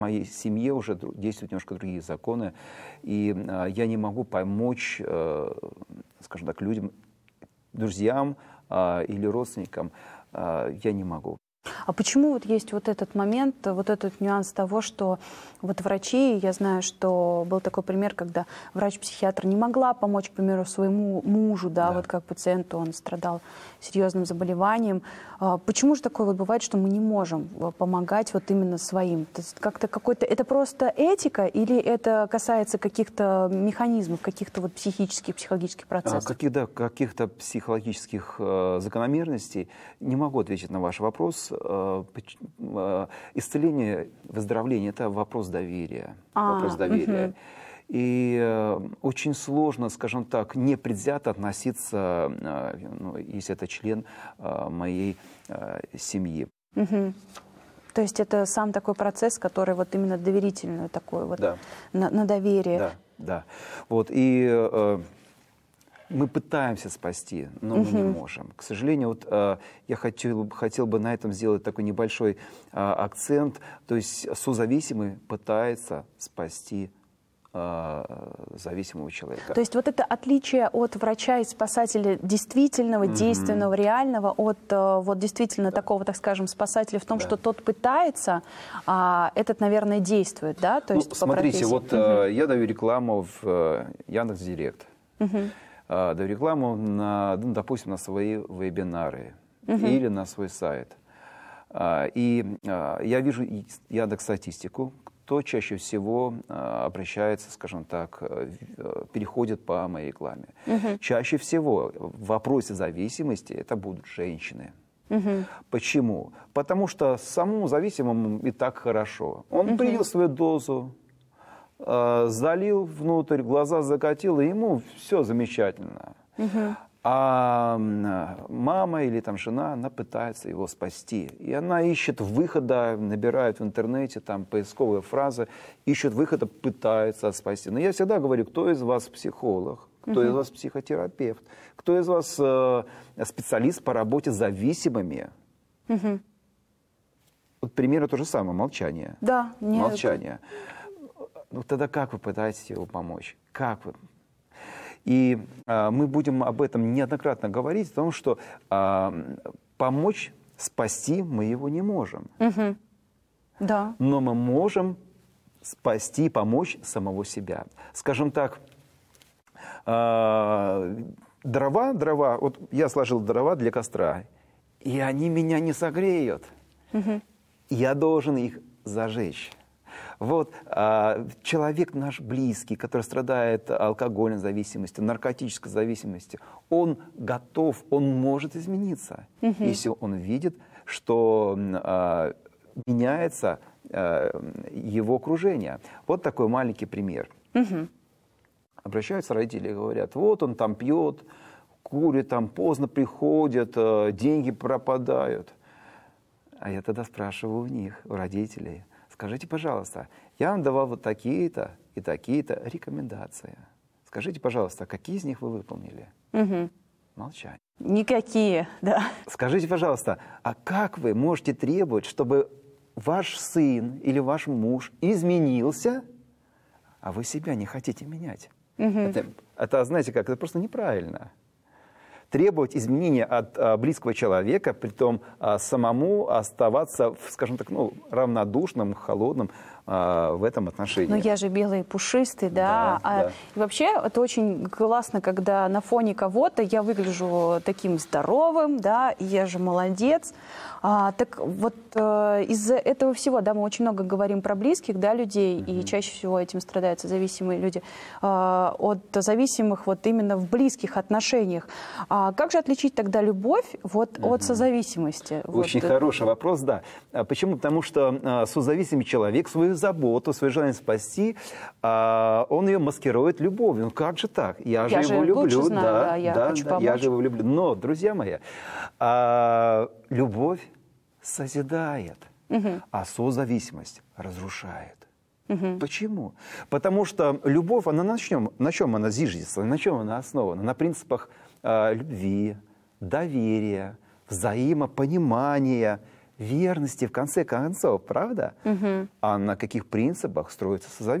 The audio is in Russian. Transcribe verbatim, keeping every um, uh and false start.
В моей семье уже действуют немножко другие законы, и э, я не могу помочь, э, скажем так, людям, друзьям э, или родственникам, э, я не могу. А почему вот есть вот этот момент, вот этот нюанс того, что вот врачи, я знаю, что был такой пример, когда врач-психиатр не могла помочь, к примеру, своему мужу, да, Да. вот как пациенту, он страдал серьезным заболеванием. Почему же такое вот бывает, что мы не можем помогать вот именно своим? То есть как-то какой-то, это просто этика или это касается каких-то механизмов, каких-то вот психических, психологических процессов? Каких, да, каких-то психологических э, закономерностей не могу ответить на ваш вопрос. Э, э, исцеление, выздоровление – это вопрос доверия. А, вопрос доверия. Угу. И э, очень сложно, скажем так, непредвзято относиться, э, ну, если это член э, моей э, семьи. Угу. То есть это сам такой процесс, который вот именно доверительный такой вот, да. на, на доверие. Да, да. Вот, и э, мы пытаемся спасти, но мы угу. не можем. К сожалению, вот, э, я хотел, хотел бы на этом сделать такой небольшой э, акцент. То есть созависимый пытается спасти зависимого человека. То есть вот это отличие от врача и спасателя действительного, mm-hmm. действенного, реального, от вот действительно да. такого, так скажем, спасателя в том, да. что тот пытается, а этот, наверное, действует, да? То есть, ну, смотрите, вот mm-hmm. я даю рекламу в Яндекс.Директ, mm-hmm. даю рекламу, на, ну, допустим, на свои вебинары mm-hmm. или на свой сайт. И я вижу Яндекс.Статистику, кто чаще всего а, обращается, скажем так, переходит по моей рекламе. Uh-huh. Чаще всего в вопросе зависимости это будут женщины. Uh-huh. Почему? Потому что самому зависимому и так хорошо. Он uh-huh. принял свою дозу, а, залил внутрь, глаза закатил, и ему все замечательно. Uh-huh. А мама или там жена, она пытается его спасти. И она ищет выхода, набирает в интернете там поисковые фразы, ищет выхода, пытается спасти. Но я всегда говорю, кто из вас психолог, кто uh-huh. из вас психотерапевт, кто из вас э, специалист по работе с зависимыми. Uh-huh. Вот примерно то же самое, молчание. Да, нет. Молчание. Ну тогда как вы пытаетесь его помочь? Как вы? И а, мы будем об этом неоднократно говорить, о том, что а, помочь, спасти мы его не можем. Угу. Да. Но мы можем спасти, помочь самого себя. Скажем так, а, дрова, дрова, вот я сложил дрова для костра, и они меня не согреют. Угу. Я должен их зажечь. Вот а, человек наш близкий, который страдает алкогольной зависимостью, наркотической зависимостью, он готов, он может измениться, угу. если он видит, что а, меняется а, его окружение. Вот такой маленький пример. Угу. Обращаются родители и говорят, вот он там пьет, курит, там поздно приходит, деньги пропадают. А я тогда спрашиваю у них, у родителей, скажите, пожалуйста, я вам давал вот такие-то и такие-то рекомендации. Скажите, пожалуйста, какие из них вы выполнили? Угу. Молчание. Никакие, да. Скажите, пожалуйста, а как вы можете требовать, чтобы ваш сын или ваш муж изменился, а вы себя не хотите менять? Угу. Это, это, знаете как, это просто неправильно. Требовать изменения от а, близкого человека, притом а, самому оставаться, скажем так, ну, равнодушным, холодным а, в этом отношении. Ну, я же белый и пушистый, да. Да, а, да. И вообще, это очень классно, когда на фоне кого-то я выгляжу таким здоровым, да, и я же молодец. А, так вот э, из-за этого всего, да, мы очень много говорим про близких, да, людей, mm-hmm. и чаще всего этим страдают зависимые люди, э, от зависимых вот именно в близких отношениях. А как же отличить тогда любовь вот mm-hmm. от созависимости? Очень вот. хороший вопрос, да. Почему? Потому что э, созависимый человек свою заботу, свое желание спасти, э, он ее маскирует любовью. Ну как же так? Я, я же его люблю, знаю, да, да, я да, хочу да, помочь. я же его люблю. Но, друзья мои, э, любовь созидает, угу. а созависимость разрушает. Угу. Почему? Потому что любовь, она на чем, на чем она зиждется, на чем она основана? На принципах э, любви, доверия, взаимопонимания, верности в конце концов, правда? Мгм. А на каких принципах строится